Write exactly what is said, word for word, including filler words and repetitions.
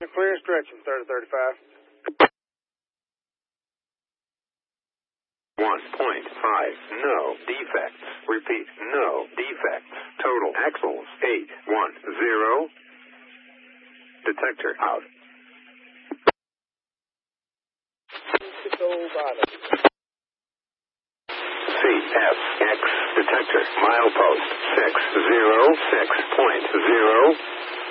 Clear, stretching, thirty thirty-five. one point five, no defects. Repeat, no defects. Total axles, eight one zero. Detector out. C F X detector, milepost six zero six point zero.